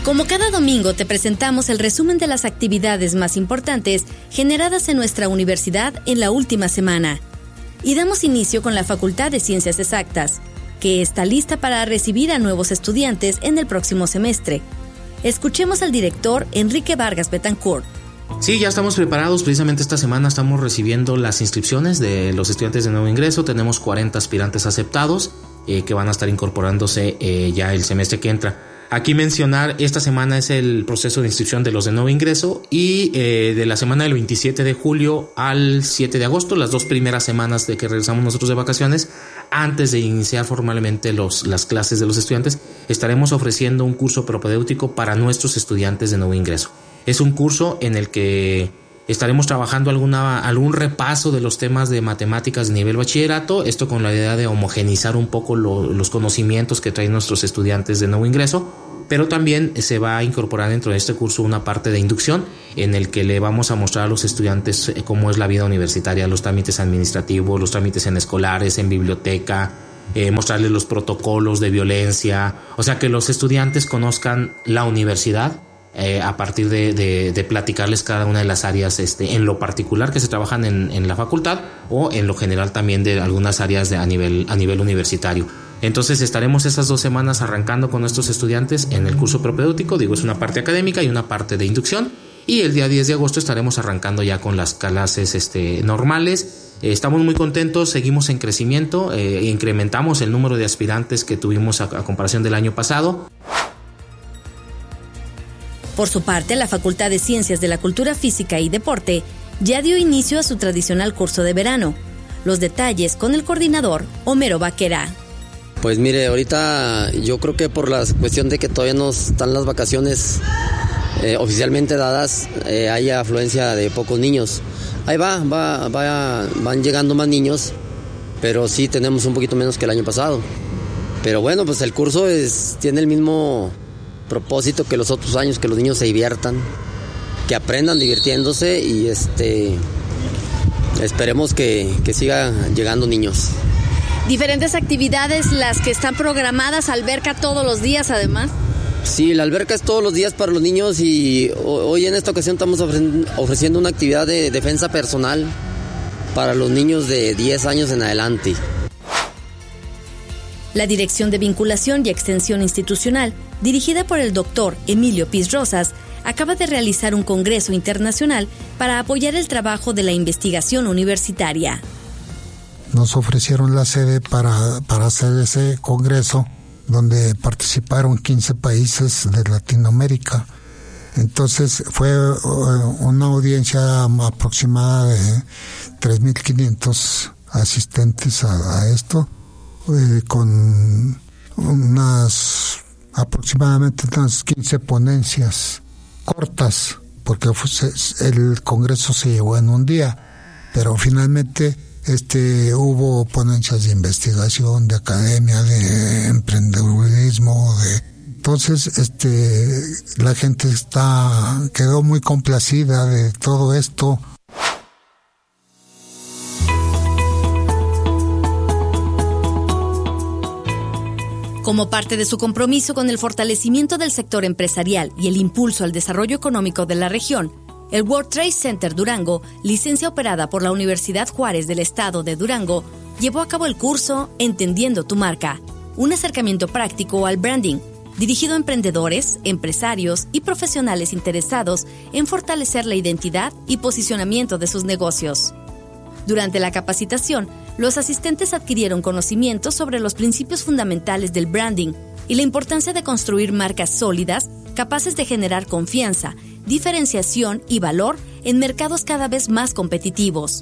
Como cada domingo te presentamos el resumen de las actividades más importantes generadas en nuestra universidad en la última semana. Y damos inicio con la Facultad de Ciencias Exactas, que está lista para recibir a nuevos estudiantes en el próximo semestre. Escuchemos al director Enrique Vargas Betancourt. Sí, ya estamos preparados. Precisamente esta semana estamos recibiendo las inscripciones de los estudiantes de nuevo ingreso. Tenemos 40 aspirantes aceptados que van a estar incorporándose ya el semestre que entra. Aquí mencionar, esta semana es el proceso de inscripción de los de nuevo ingreso y de la semana del 27 de julio al 7 de agosto, las 2 primeras semanas de que regresamos nosotros de vacaciones, antes de iniciar formalmente las clases de los estudiantes, estaremos ofreciendo un curso propedéutico para nuestros estudiantes de nuevo ingreso. Es un curso en el que estaremos trabajando algún repaso de los temas de matemáticas de nivel bachillerato, esto con la idea de homogenizar un poco los conocimientos que traen nuestros estudiantes de nuevo ingreso, pero también se va a incorporar dentro de este curso una parte de inducción en el que le vamos a mostrar a los estudiantes cómo es la vida universitaria, los trámites administrativos, los trámites en escolares, en biblioteca, mostrarles los protocolos de violencia, o sea que los estudiantes conozcan la universidad a partir de platicarles cada una de las áreas en lo particular que se trabajan en la facultad o en lo general también de algunas áreas a nivel universitario. Entonces estaremos esas 2 semanas arrancando con nuestros estudiantes en el curso propedéutico, es una parte académica y una parte de inducción, y el día 10 de agosto estaremos arrancando ya con las clases normales. Estamos muy contentos, seguimos en crecimiento, incrementamos el número de aspirantes que tuvimos a comparación del año pasado. Por su parte, la Facultad de Ciencias de la Cultura Física y Deporte ya dio inicio a su tradicional curso de verano. Los detalles con el coordinador Homero Vaquera. Pues mire, ahorita yo creo que por la cuestión de que todavía no están las vacaciones oficialmente dadas, hay afluencia de pocos niños. Ahí van llegando más niños, pero sí tenemos un poquito menos que el año pasado. Pero bueno, pues el curso tiene el mismo propósito que los otros años, que los niños se diviertan, que aprendan divirtiéndose y esperemos que sigan llegando niños. Diferentes actividades las que están programadas, alberca todos los días además. Sí, la alberca es todos los días para los niños y hoy en esta ocasión estamos ofreciendo una actividad de defensa personal para los niños de 10 años en adelante. La Dirección de Vinculación y Extensión Institucional, dirigida por el doctor Emilio Piz Rosas, acaba de realizar un congreso internacional para apoyar el trabajo de la investigación universitaria. Nos ofrecieron la sede para hacer ese congreso, donde participaron 15 países de Latinoamérica. Entonces fue una audiencia aproximada de 3.500 asistentes a esto, con aproximadamente unas 15 ponencias cortas, porque el congreso se llevó en un día, pero finalmente hubo ponencias de investigación, de academia, de emprendedurismo, entonces la gente quedó muy complacida de todo esto. Como parte de su compromiso con el fortalecimiento del sector empresarial y el impulso al desarrollo económico de la región, el World Trade Center Durango, licencia operada por la Universidad Juárez del Estado de Durango, llevó a cabo el curso Entendiendo tu marca, un acercamiento práctico al branding, dirigido a emprendedores, empresarios y profesionales interesados en fortalecer la identidad y posicionamiento de sus negocios. Durante la capacitación, los asistentes adquirieron conocimientos sobre los principios fundamentales del branding y la importancia de construir marcas sólidas, capaces de generar confianza, diferenciación y valor en mercados cada vez más competitivos.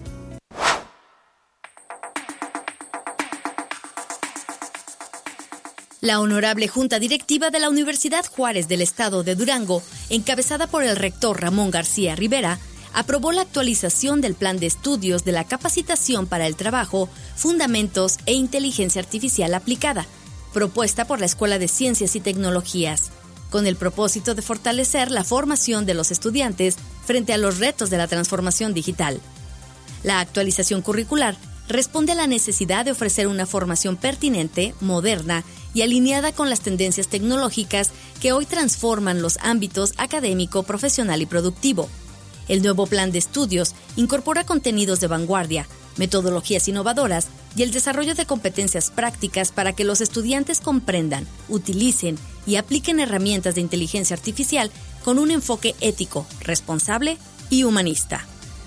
La Honorable Junta Directiva de la Universidad Juárez del Estado de Durango, encabezada por el rector Ramón García Rivera, aprobó la actualización del Plan de Estudios de la Capacitación para el Trabajo, Fundamentos e Inteligencia Artificial Aplicada, propuesta por la Escuela de Ciencias y Tecnologías, con el propósito de fortalecer la formación de los estudiantes frente a los retos de la transformación digital. La actualización curricular responde a la necesidad de ofrecer una formación pertinente, moderna y alineada con las tendencias tecnológicas que hoy transforman los ámbitos académico, profesional y productivo. El nuevo plan de estudios incorpora contenidos de vanguardia, metodologías innovadoras y el desarrollo de competencias prácticas para que los estudiantes comprendan, utilicen y apliquen herramientas de inteligencia artificial con un enfoque ético, responsable y humanista.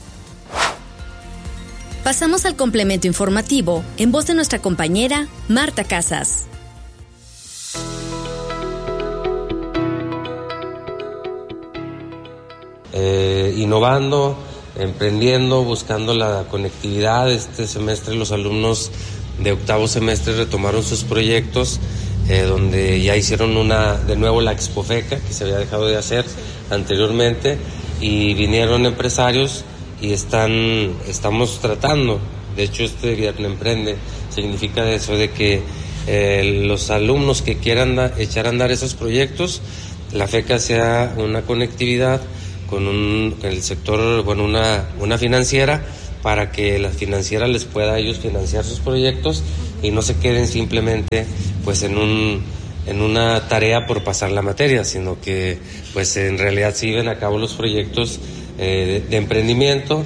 Pasamos al complemento informativo en voz de nuestra compañera Marta Casas. Innovando, emprendiendo, buscando la conectividad. Este semestre los alumnos de octavo semestre retomaron sus proyectos, donde ya hicieron de nuevo la Expofeca, que se había dejado de hacer anteriormente, y vinieron empresarios y estamos tratando, de hecho este Viernes Emprende significa eso, de que los alumnos que quieran echar a andar esos proyectos, la FECA sea una conectividad con el sector, bueno, una financiera, para que la financiera les pueda a ellos financiar sus proyectos y no se queden simplemente pues en una tarea por pasar la materia, sino que pues en realidad se lleven a cabo los proyectos de emprendimiento.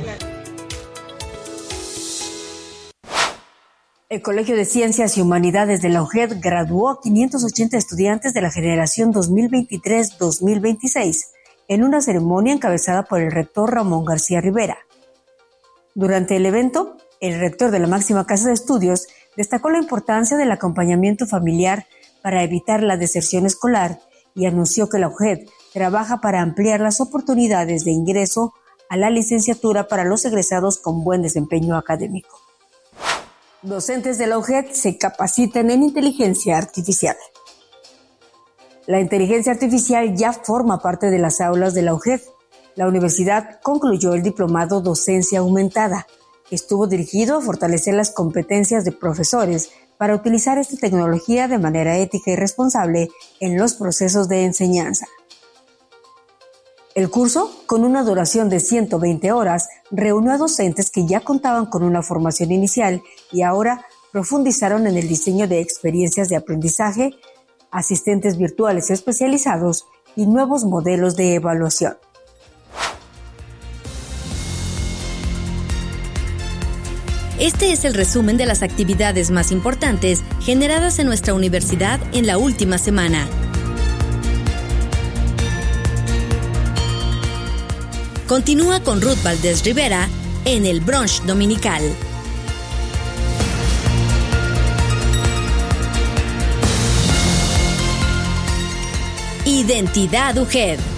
El Colegio de Ciencias y Humanidades de la UGED graduó a 580 estudiantes de la generación 2023-2026 en una ceremonia encabezada por el rector Ramón García Rivera. Durante el evento, el rector de la máxima casa de estudios destacó la importancia del acompañamiento familiar para evitar la deserción escolar y anunció que la UGED trabaja para ampliar las oportunidades de ingreso a la licenciatura para los egresados con buen desempeño académico. Docentes de la UGED se capacitan en inteligencia artificial. La inteligencia artificial ya forma parte de las aulas de la UGED. La universidad concluyó el diplomado Docencia Aumentada, que estuvo dirigido a fortalecer las competencias de profesores para utilizar esta tecnología de manera ética y responsable en los procesos de enseñanza. El curso, con una duración de 120 horas, reunió a docentes que ya contaban con una formación inicial y ahora profundizaron en el diseño de experiencias de aprendizaje, asistentes virtuales especializados y nuevos modelos de evaluación. Este es el resumen de las actividades más importantes generadas en nuestra universidad en la última semana. Continúa con Ruth Valdés Rivera en el Brunch Dominical. Identidad UGED.